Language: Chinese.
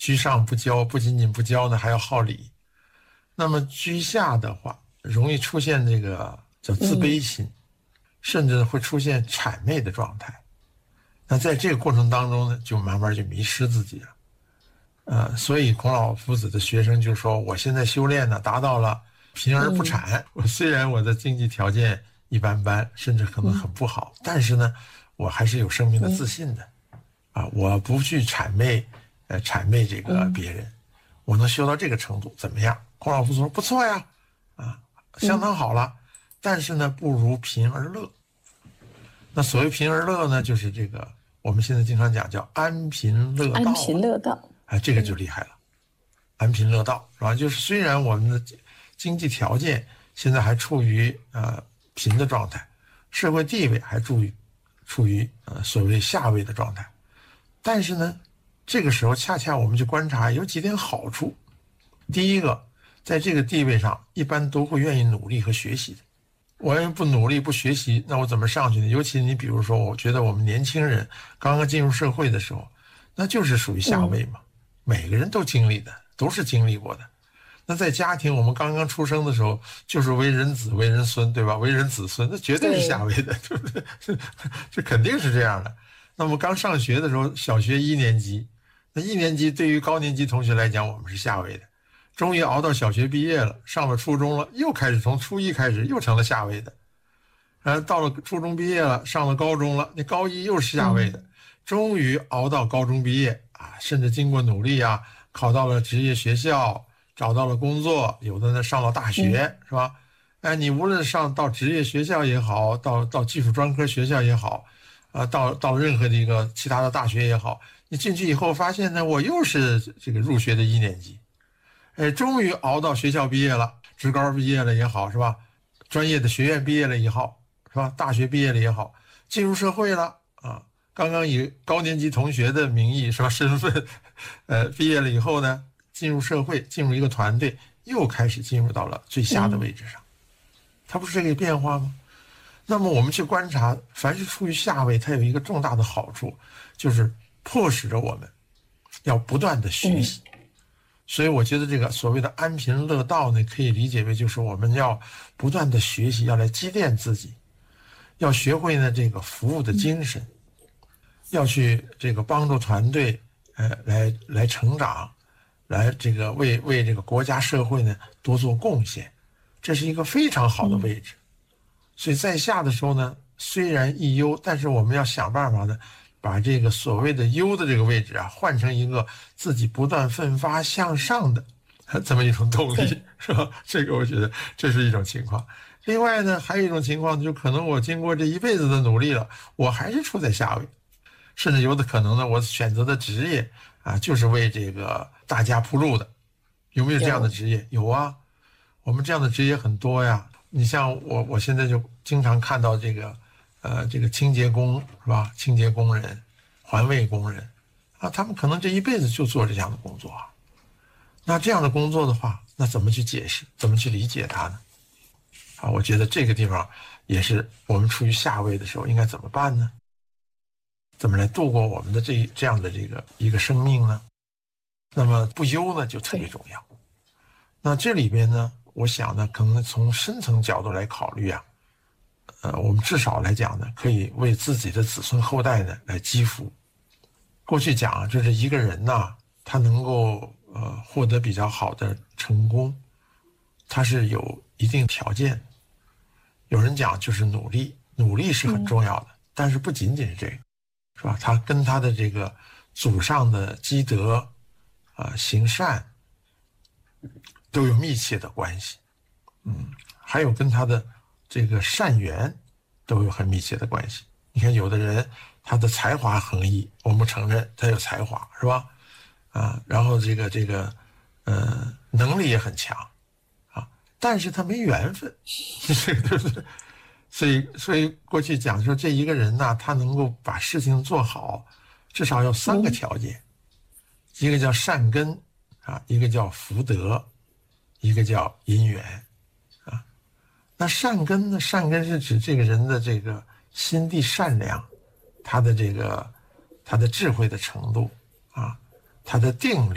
居上不骄，不仅仅不骄呢，还要好礼。那么居下的话，容易出现这个叫自卑心，甚至会出现谄媚的状态。那在这个过程当中呢，就慢慢就迷失自己了。所以孔老夫子的学生就说：“我现在修炼呢，达到了贫而不谄。我虽然我的经济条件一般般，甚至可能很不好，但是呢，我还是有生命的自信的。我不去谄媚这个别人，我能修到这个程度，怎么样？”孔老夫子说：“不错呀，相当好了。但是呢，不如贫而乐。那所谓贫而乐呢，就是这个我们现在经常讲叫安贫乐道。 安贫乐道， 这个就厉害了。安贫乐道是吧？就是虽然我们的经济条件现在还处于贫的状态，社会地位还处于所谓下位的状态，但是呢，这个时候恰恰我们就观察有几点好处。第一个，在这个地位上，一般都会愿意努力和学习的。我要不努力不学习，那我怎么上去呢？尤其你比如说，我觉得我们年轻人刚刚进入社会的时候，那就是属于下位嘛。每个人都经历的，都是经历过的。那在家庭，我们刚刚出生的时候，就是为人子、为人孙，对吧？为人子孙，那绝对是下位的，对不对？这肯定是这样的。那么刚上学的时候，小学1年级，那1年级对于高年级同学来讲，我们是下位的。终于熬到小学毕业了，上了初中了，又开始从初一开始又成了下位的。到了初中毕业了，上了高中了，那高一又是下位的。终于熬到高中毕业甚至经过努力考到了职业学校，找到了工作，有的呢上了大学，是吧？你无论上到职业学校也好，到技术专科学校也好，到任何的一个其他的大学也好，你进去以后发现呢，我又是这个入学的1年级。终于熬到学校毕业了，职高毕业了也好，是吧？专业的学院毕业了也好，是吧？大学毕业了也好，进入社会了刚刚以高年级同学的名义，是吧？身份，毕业了以后呢，进入社会，进入一个团队，又开始进入到了最下的位置上，它不是这个变化吗？那么我们去观察，凡是处于下位，它有一个重大的好处，就是迫使着我们要不断的学习。所以我觉得这个所谓的安贫乐道呢，可以理解为就是我们要不断的学习，要来积淀自己，要学会呢这个服务的精神，要去这个帮助团队来成长，来这个为这个国家社会呢多做贡献，这是一个非常好的位置。所以在下的时候呢，虽然一优，但是我们要想办法呢，把这个所谓的优的这个位置换成一个自己不断奋发向上的这么一种动力，是吧？这个我觉得这是一种情况。另外呢，还有一种情况，就可能我经过这一辈子的努力了，我还是处在下位，甚至有的可能呢，我选择的职业就是为这个大家铺路的。有没有这样的职业？有啊，我们这样的职业很多呀。你像我现在就经常看到这个清洁工，是吧？清洁工人、环卫工人他们可能这一辈子就做这样的工作那这样的工作的话，那怎么去解释？怎么去理解它呢？我觉得这个地方也是我们处于下位的时候应该怎么办呢？怎么来度过我们的这样的这个一个生命呢？那么不忧呢就特别重要。那这里边呢，我想呢，可能从深层角度来考虑我们至少来讲呢，可以为自己的子孙后代呢来积福。过去讲就是一个人呢，他能够获得比较好的成功，他是有一定条件。有人讲就是努力，努力是很重要的，但是不仅仅是这个，是吧？他跟他的这个祖上的积德行善都有密切的关系。还有跟他的这个善缘都有很密切的关系。你看有的人他的才华横溢，我们不承认他有才华，是吧？然后这个能力也很强但是他没缘分，对不对？所以过去讲说这一个人呢，他能够把事情做好，至少有3个条件，一个叫善根一个叫福德，一个叫因缘那善根呢？善根是指这个人的这个心地善良，他的智慧的程度他的定力。